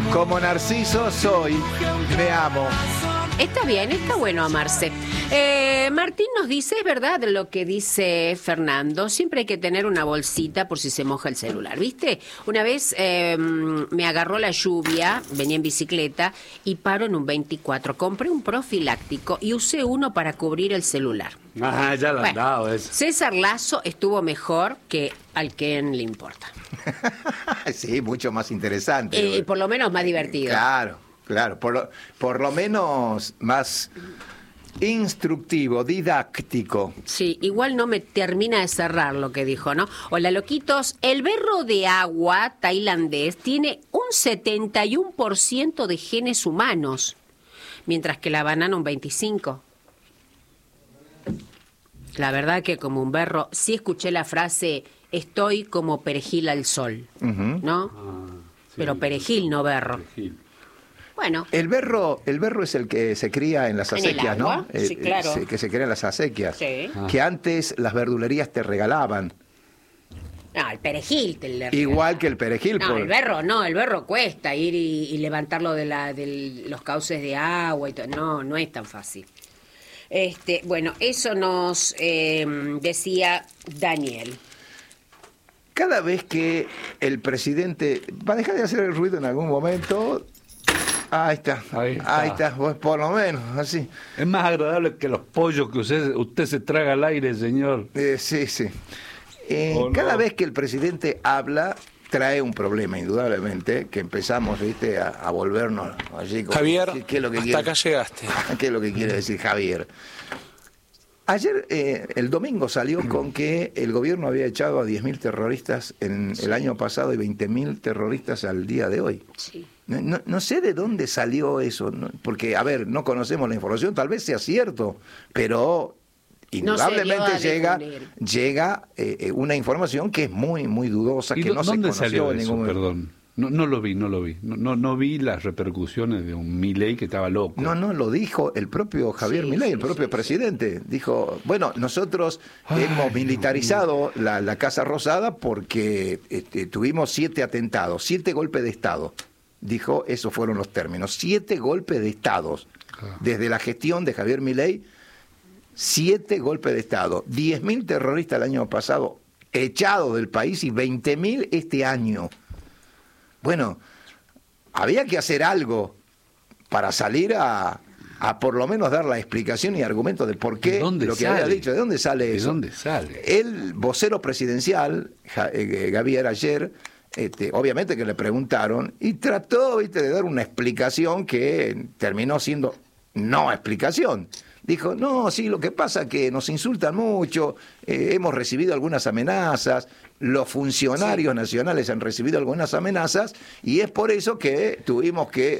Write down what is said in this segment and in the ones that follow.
Como Narciso soy, me amo. Está bien, está bueno amarse. Martín nos dice, es verdad lo que dice Fernando, siempre hay que tener una bolsita por si se moja el celular, ¿viste? Una vez me agarró la lluvia, venía en bicicleta y paro en un 24. Compré un profiláctico y usé uno para cubrir el celular. Ah, ya lo han dado eso. César Lazo estuvo mejor que al quien le importa. Sí, mucho más interesante. Por lo menos más divertido. Claro, por lo menos más instructivo, didáctico. Sí, igual no me termina de cerrar lo que dijo, ¿no? Hola, loquitos. El berro de agua tailandés tiene un 71% de genes humanos, mientras que la banana un 25%. La verdad que como un berro, sí escuché la frase, estoy como perejil al sol, ¿no? Sí, pero perejil, no berro. Perejil. Bueno. El berro es el que se cría en las acequias, ¿no? Sí, claro. Que se cría en las acequias. Sí. Que antes las verdulerías te regalaban. No, el perejil te le Igual que el perejil. No, el berro cuesta ir y levantarlo de los cauces de agua y todo. No es tan fácil. Bueno, eso nos decía Daniel. Cada vez que el presidente va a dejar de hacer el ruido en algún momento. Ahí está, pues por lo menos, así. Es más agradable que los pollos que usted se traga al aire, señor. Sí. ¿O Cada no? vez que el presidente habla, trae un problema, indudablemente, que empezamos, ¿viste?, a volvernos allí. Javier, ¿qué es lo que hasta quiere? acá llegaste. ¿Qué es lo que quiere decir Javier? Ayer, el domingo, salió con que el gobierno había echado a 10.000 terroristas en el año pasado y 20.000 terroristas al día de hoy. Sí. No sé de dónde salió eso, porque, a ver, no conocemos la información, tal vez sea cierto, pero indudablemente llega una información que es muy, muy dudosa, ¿Y que no se dónde conoció salió en eso? ningún momento. Perdón. No lo vi. No vi las repercusiones de un Milei que estaba loco. No, lo dijo el propio Javier Milei, el propio presidente. Dijo, bueno, nosotros hemos militarizado la Casa Rosada porque tuvimos 7 atentados, 7 golpes de Estado. Dijo, esos fueron los términos, 7 golpes de Estado. Desde la gestión de Javier Milei, 7 golpes de Estado. 10.000 terroristas el año pasado echados del país y 20.000 este año. Bueno, había que hacer algo para salir a por lo menos dar la explicación y argumento de por qué lo que había dicho. ¿De dónde sale eso? ¿De dónde sale? El vocero presidencial, Javier, ayer, obviamente que le preguntaron y trató, ¿viste?, de dar una explicación que terminó siendo no explicación. Dijo, no, sí, lo que pasa es que nos insultan mucho, hemos recibido algunas amenazas, los funcionarios nacionales han recibido algunas amenazas y es por eso que tuvimos que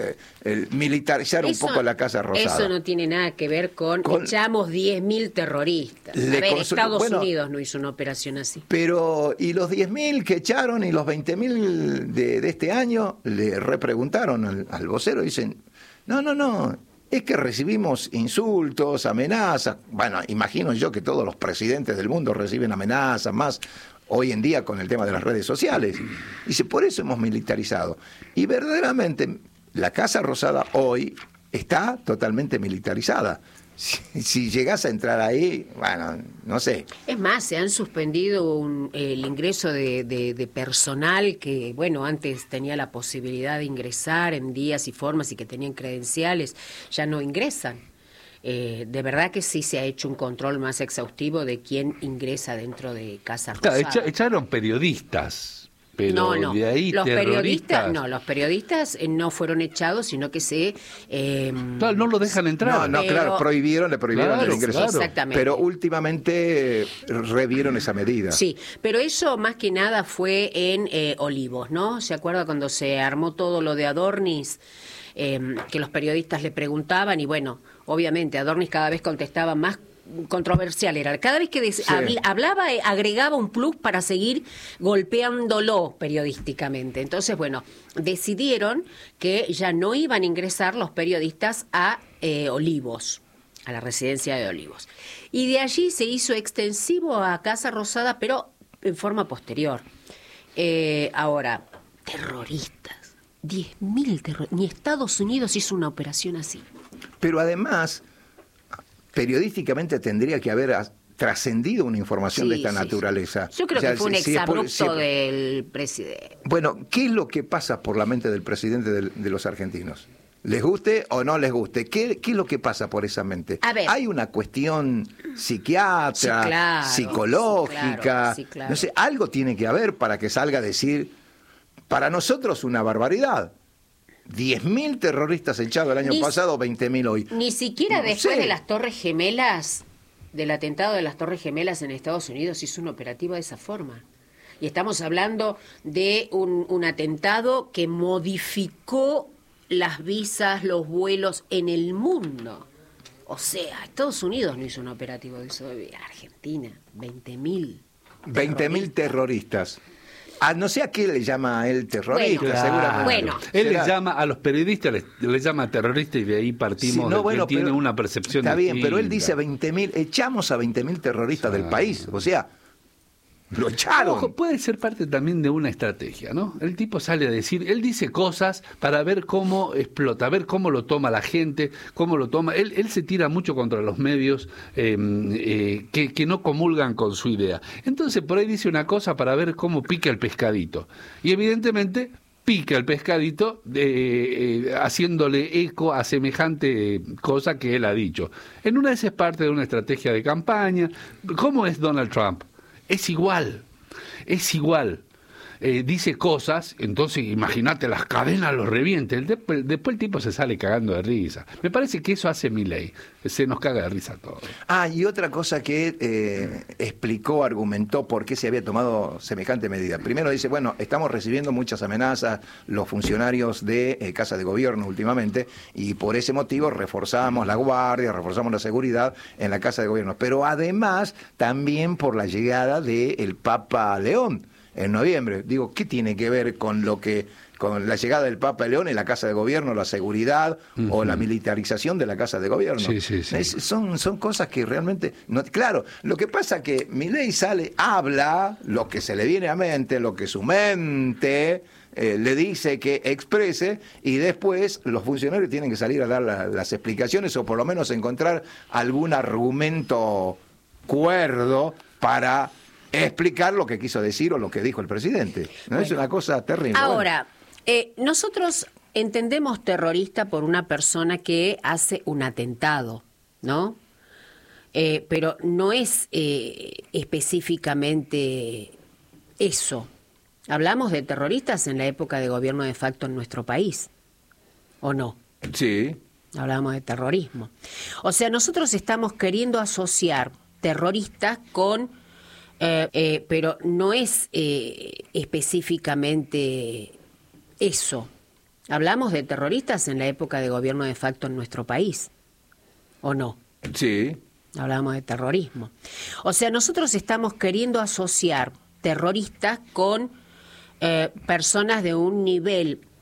militarizar un poco la Casa Rosada. Eso no tiene nada que ver con echamos 10.000 terroristas. Estados Unidos no hizo una operación así. Pero, ¿y los 10.000 que echaron y los 20.000 de este año? Le repreguntaron al vocero y dicen, no. Es que recibimos insultos, amenazas. Bueno, imagino yo que todos los presidentes del mundo reciben amenazas, más hoy en día con el tema de las redes sociales. Dice, por eso hemos militarizado. Y verdaderamente la Casa Rosada hoy está totalmente militarizada. Si llegás a entrar ahí, bueno, no sé. Es más, se han suspendido el ingreso de personal que, bueno, antes tenía la posibilidad de ingresar en días y formas y que tenían credenciales, ya no ingresan. De verdad que sí se ha hecho un control más exhaustivo de quién ingresa dentro de Casa Rosada. Echaron periodistas. Pero no. de ahí los terroristas... periodistas no fueron echados, sino que se... Claro, no lo dejan entrar. No, claro, le prohibieron el ingreso. Claro. Exactamente. Pero últimamente revieron esa medida. Sí, pero eso más que nada fue en Olivos, ¿no? ¿Se acuerda cuando se armó todo lo de Adornis? Que los periodistas le preguntaban y bueno, obviamente Adornis cada vez contestaba más controversial era. Cada vez que hablaba, agregaba un plus para seguir golpeándolo periodísticamente. Entonces, bueno, decidieron que ya no iban a ingresar los periodistas a Olivos, a la residencia de Olivos. Y de allí se hizo extensivo a Casa Rosada, pero en forma posterior. Ahora, terroristas. 10.000 terroristas. Ni Estados Unidos hizo una operación así. Pero además, periodísticamente tendría que haber trascendido una información de esta naturaleza. Yo creo que fue un exabrupto del presidente. Bueno, ¿qué es lo que pasa por la mente del presidente de los argentinos? ¿Les guste o no les guste? ¿Qué es lo que pasa por esa mente? A ver. Hay una cuestión psiquiatra, psicológica, claro. No sé, algo tiene que haber para que salga a decir, para nosotros una barbaridad. 10.000 terroristas echados el año pasado, 20.000 hoy. Ni siquiera después de las Torres Gemelas, del atentado de las Torres Gemelas en Estados Unidos, hizo un operativo de esa forma. Y estamos hablando de un atentado que modificó las visas, los vuelos en el mundo. O sea, Estados Unidos no hizo un operativo de eso. Argentina, 20.000. 20.000 terroristas. No sé a qué le llama a él terrorista, Bueno, seguramente. bueno. Él le llama a los periodistas, le llama terrorista y de ahí partimos de que él tiene una percepción está distinta. bien, pero él dice 20.000, echamos a 20.000 terroristas del país. O sea, lo echaron. Ojo, puede ser parte también de una estrategia, ¿no? El tipo sale a decir, él dice cosas para ver cómo explota, ver cómo lo toma la gente, cómo lo toma. Él se tira mucho contra los medios que no comulgan con su idea. Entonces por ahí dice una cosa para ver cómo pica el pescadito. Y evidentemente pica el pescadito haciéndole eco a semejante cosa que él ha dicho. En una vez es parte de una estrategia de campaña. ¿Cómo es Donald Trump? Es igual. Dice cosas, entonces imagínate, las cadenas lo revienten. Después el tipo se sale cagando de risa. Me parece que eso hace Milei. Se nos caga de risa todo. Y otra cosa que explicó, argumentó por qué se había tomado semejante medida. Primero dice, bueno, estamos recibiendo muchas amenazas los funcionarios de Casa de Gobierno últimamente, y por ese motivo reforzamos la guardia, reforzamos la seguridad en la Casa de Gobierno. Pero además, también por la llegada del Papa León en noviembre. Digo, ¿qué tiene que ver con la llegada del Papa León en la Casa de Gobierno, la seguridad o la militarización de la Casa de Gobierno? Sí. Son cosas que realmente claro, lo que pasa que Milei habla lo que se le viene a mente, lo que su mente le dice que exprese, y después los funcionarios tienen que salir a dar las explicaciones, o por lo menos encontrar algún argumento cuerdo para explicar lo que quiso decir o lo que dijo el presidente. ¿No? Es una cosa terrible. Ahora, nosotros entendemos terrorista por una persona que hace un atentado, ¿no? Pero no es específicamente eso. Hablamos de terroristas en la época de gobierno de facto en nuestro país, ¿o no? Sí. Hablamos de terrorismo. O sea, nosotros estamos queriendo asociar terroristas con... pero no es específicamente eso. Hablamos de terroristas en la época de gobierno de facto en nuestro país, ¿o no? Sí. Hablamos de terrorismo. O sea, nosotros estamos queriendo asociar terroristas con personas de un nivel